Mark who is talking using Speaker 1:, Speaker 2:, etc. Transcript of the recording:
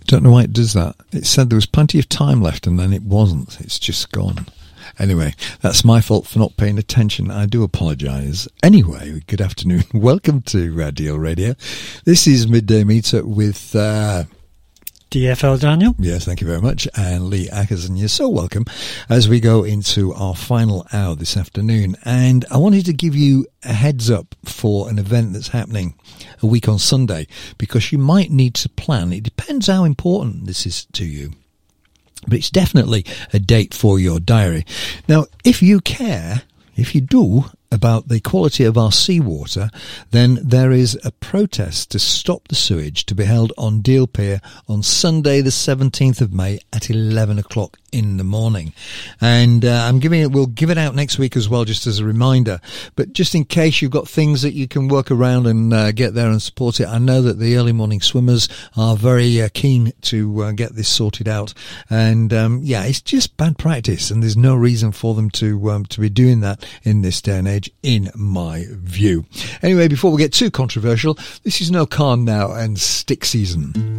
Speaker 1: Don't know why it does that. It said there was plenty of time left and then it wasn't. It's just gone. Anyway, that's my fault for not paying attention. I do apologise. Anyway, good afternoon. Welcome to Deal Radio. This is Midday Meetup with...
Speaker 2: DFL Daniel.
Speaker 1: Yes, thank you very much. And Lee Ackers, and you're so welcome as we go into our final hour this afternoon. And I wanted to give you a heads up for an event that's happening a week on Sunday, because you might need to plan. It depends how important this is to you, but it's definitely a date for your diary. Now, if you care, if you do, about the quality of our seawater, then there is a protest to stop the sewage to be held on Deal Pier on Sunday the 17th of May at 11 o'clock in the morning. And we'll give it out next week as well, just as a reminder. But just in case you've got things that you can work around and get there and support it, I know that the early morning swimmers are very keen to get this sorted out. And it's just bad practice, and there's no reason for them to be doing that in this day and age, in my view. Anyway, before we get too controversial, this is No Calm Now and Stick Season.